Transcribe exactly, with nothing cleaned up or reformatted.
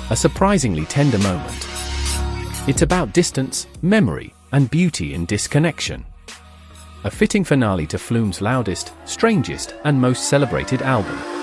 a surprisingly tender moment. It's about distance, memory, and beauty in disconnection. A fitting finale to Flume's loudest, strangest, and most celebrated album.